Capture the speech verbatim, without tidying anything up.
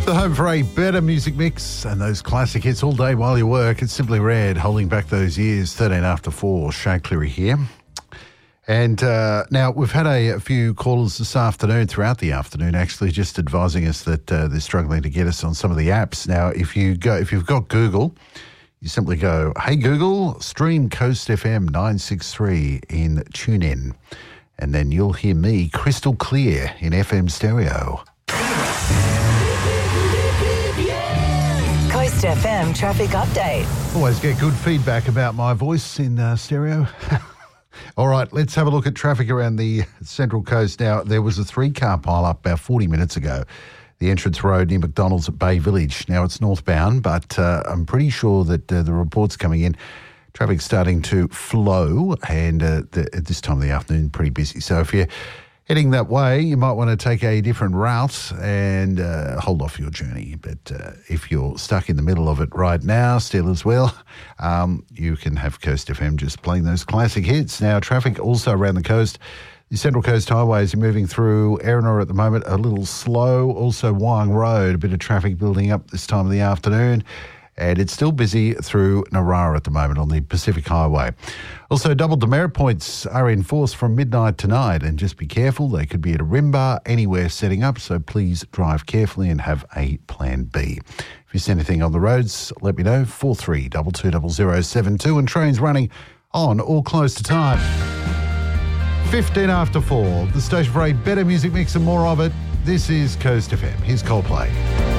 The home for a better music mix and those classic hits all day while you work. It's Simply Red, holding back those years, thirteen after four. Shane Cleary here. And uh, now we've had a, a few callers this afternoon, throughout the afternoon, actually, just advising us that uh, they're struggling to get us on some of the apps. Now, if you go, if you've got Google, you simply go, "Hey Google, stream Coast F M nine sixty-three in TuneIn," and then you'll hear me crystal clear in F M stereo. Coast F M traffic update. Always get good feedback about my voice in uh, stereo. All right, let's have a look at traffic around the Central Coast. Now, there was a three-car pile-up about forty minutes ago, the entrance road near McDonald's at Bay Village. Now, it's northbound, but uh, I'm pretty sure that uh, the report's coming in. Traffic's starting to flow, and uh, the, at this time of the afternoon, pretty busy. So if you're heading that way, you might want to take a different route and uh, hold off your journey. But uh, if you're stuck in the middle of it right now, still as well, um, you can have Coast F M just playing those classic hits. Now, traffic also around the coast. The Central Coast highways are moving through Erina at the moment, a little slow. Also, Wyong Road, a bit of traffic building up this time of the afternoon. And it's still busy through Narara at the moment on the Pacific Highway. Also, double demerit points are in force from midnight tonight, and just be careful. They could be at a Rimba, anywhere setting up, so please drive carefully and have a plan B. If you see anything on the roads, let me know, four three two two zero zero seven two, and trains running on or close to time. fifteen after four, the station for a better music mix and more of it. This is Coast F M. Here's Coldplay.